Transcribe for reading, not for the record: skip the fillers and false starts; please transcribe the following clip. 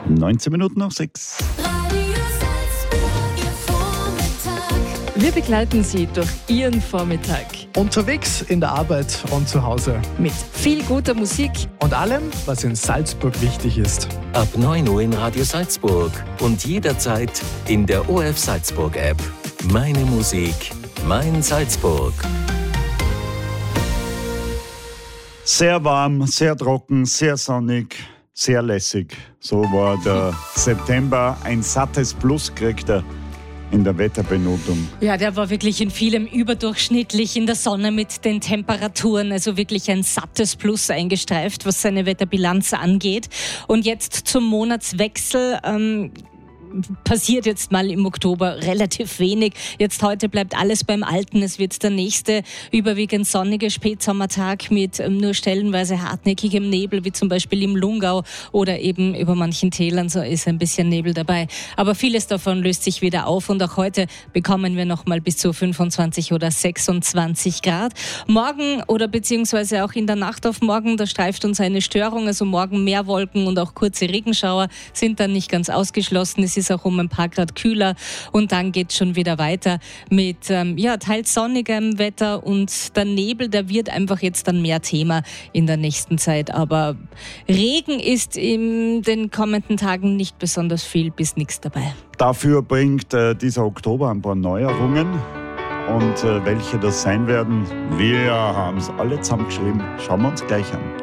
19 Minuten nach 6. Wir begleiten Sie durch Ihren Vormittag. Unterwegs, in der Arbeit und zu Hause. Mit viel guter Musik Und allem, was in Salzburg wichtig ist. Ab 9 Uhr in Radio Salzburg und jederzeit in der ORF Salzburg App. Meine Musik, mein Salzburg. Sehr warm, sehr trocken, sehr sonnig, sehr lässig. So war der September. Ein sattes Plus kriegt er in der Wetterbenotung. Ja, der war wirklich in vielem überdurchschnittlich in der Sonne mit den Temperaturen. Also wirklich ein sattes Plus eingestreift, was seine Wetterbilanz angeht. Und jetzt zum Monatswechsel passiert jetzt mal im Oktober relativ wenig. Jetzt heute bleibt alles beim Alten. Es wird der nächste überwiegend sonnige Spätsommertag mit nur stellenweise hartnäckigem Nebel, wie zum Beispiel im Lungau oder eben über manchen Tälern, so ist ein bisschen Nebel dabei. Aber vieles davon löst sich wieder auf und auch heute bekommen wir noch mal bis zu 25 oder 26 Grad. Morgen oder beziehungsweise auch in der Nacht auf morgen, da streift uns eine Störung, also morgen mehr Wolken und auch kurze Regenschauer sind dann nicht ganz ausgeschlossen. Es ist auch um ein paar Grad kühler und dann geht es schon wieder weiter mit teils sonnigem Wetter und der Nebel, der wird einfach jetzt dann mehr Thema in der nächsten Zeit. Aber Regen ist in den kommenden Tagen nicht besonders viel bis nichts dabei. Dafür bringt dieser Oktober ein paar Neuerungen. Und welche das sein werden, wir haben es alle zusammengeschrieben. Schauen wir uns gleich an.